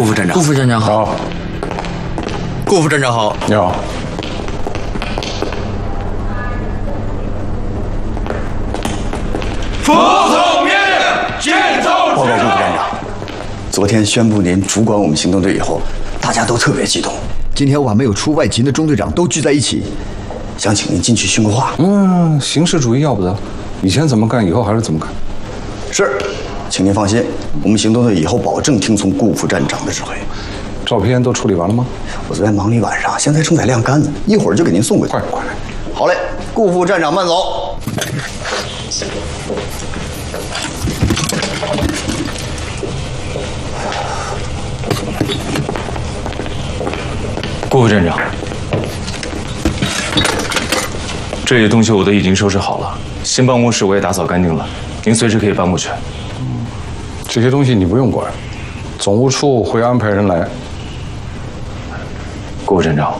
顾副站长。 顾副站长好。 好， 顾副站长好。 你好。 服从命令，建奏报告顾副站长，昨天宣布您主管我们行动队以后，大家都特别激动。今天晚没有出外勤的中队长都聚在一起，想请您进去训个话。 形式主义要不得，以前怎么干，以后还是怎么干。 是，请您放心，我们行动队以后保证听从顾副站长的指挥。 照片都处理完了吗？ 我昨天忙了一晚上，现在正在晾干呢，一会儿就给您送过去。 快！ 好嘞，顾副站长慢走。 顾副站长，这些东西我都已经收拾好了，新办公室我也打扫干净了，您随时可以搬过去。 这些东西你不用管，总务处会安排人来。 顾副站长，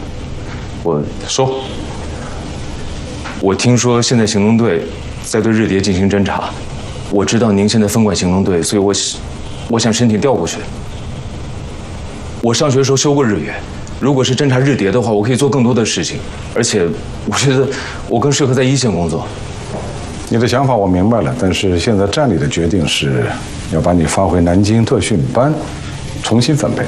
我听说现在行动队在对日谍进行侦查，我知道您现在分管行动队，所以我想申请调过去。我上学的时候修过日语，如果是侦查日谍的话，我可以做更多的事情，而且我觉得我更适合在一线工作。 你的想法我明白了，但是现在站里的决定是要把你发回南京特训班，重新分配。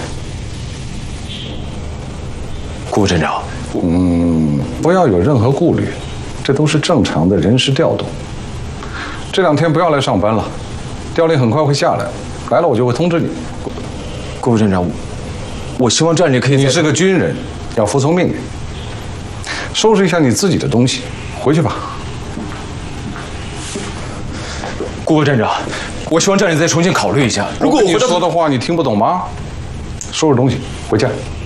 顾副站长， 不要有任何顾虑，这都是正常的人事调动。这2天不要来上班了，调令很快会下来，来了我就会通知你。 顾副站长，我希望站里可以。 你是个军人，要服从命令。收拾一下你自己的东西，回去吧。 顾副站长，我希望站里再重新考虑一下。 如果你说的话你听不懂吗？收拾东西，回家。